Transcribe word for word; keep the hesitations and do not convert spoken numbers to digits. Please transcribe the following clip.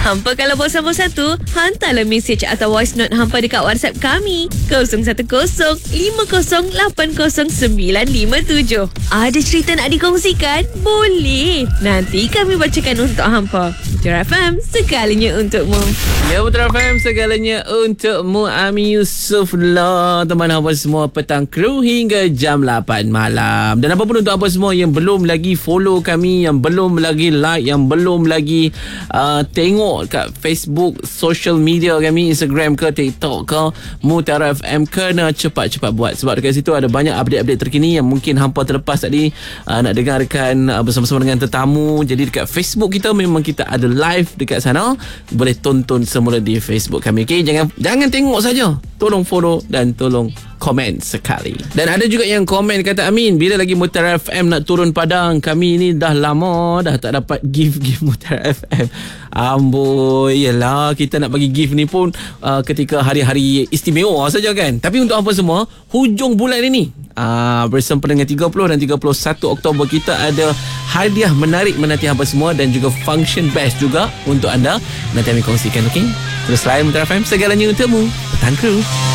Hampa kalau bosan-bosan tu, hantarlah mesej atau voice note hampa dekat WhatsApp kami kosong satu kosong lima kosong lapan kosong sembilan lima tujuh. Ada cerita nak dikongsikan? Boleh. Nanti kami bacakan untuk hampa. Mutiara F M, segalanya untukmu. Ya, Mutiara F M, segalanya untukmu. Ami Yusof lah. Teman hampa semua, petang kru hingga jam lapan malam. Dan apa pun untuk hampa semua yang belum lagi follow kami, yang belum lagi like, yang belum lagi uh, tengok kat Facebook, social media kami, Instagram ke, TikTok ke, Mutiara F M, kena cepat-cepat buat. Sebab dekat situ ada banyak update-update terkini yang mungkin hampa terlepas tadi uh, nak dengarkan uh, bersama-sama dengan tetamu. Jadi dekat Facebook kita memang kita ada live dekat sana. Boleh tonton semula di Facebook kami. Okay? Jangan jangan tengok saja. Tolong follow dan tolong komen sekali. Dan ada juga yang komen kata, Amin, bila lagi Mutiara F M nak turun padang? Kami ni dah lama dah tak dapat gift-gift Mutiara F M. Amboi, yelah, kita nak bagi gift ni pun uh, ketika hari-hari istimewa saja kan. Tapi untuk apa semua, hujung bulan ini uh, bersama dengan tiga puluh dan tiga puluh satu Oktober kita ada hadiah menarik menanti hampa semua dan juga function best juga untuk anda. Nanti kami kongsikan, okey? Terus lain Mutiara F M, segalanya untukmu. Petang Kru.